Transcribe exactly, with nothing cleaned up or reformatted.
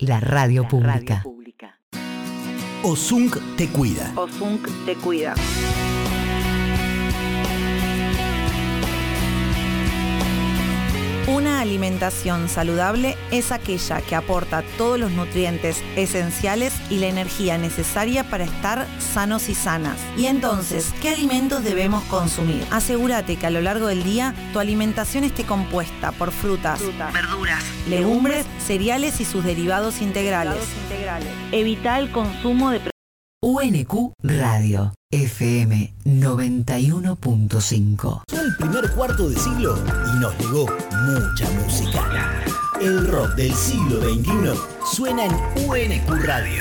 la radio La pública. radio pública. Ozunk te cuida. Ozunk te cuida. Una alimentación saludable es aquella que aporta todos los nutrientes esenciales y la energía necesaria para estar sanos y sanas. Y entonces, ¿qué alimentos debemos consumir? Asegúrate que a lo largo del día tu alimentación esté compuesta por frutas, Frutas, verduras, legumbres, cereales y sus derivados integrales. Evita el consumo de U N Q Radio, F M noventa y uno punto cinco. Fue el primer cuarto de siglo y nos legó mucha música. El rock del siglo veintiuno suena en U N Q Radio.